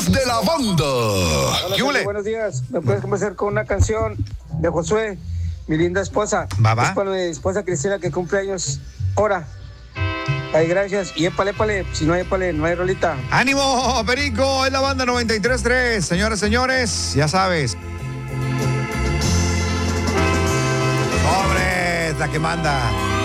más de la banda. Hola, Sergio, buenos días. ¿Me puedes comenzar con una canción de Josué, mi linda esposa? Va. Es para mi esposa Cristina, que cumple años ahora. Ay, gracias. Y épale, si no hay épale, no hay rolita. ¡Ánimo, Perico! Es la banda 93.3. Señoras, señores, ya sabes. ¡Hombre! Es la que manda.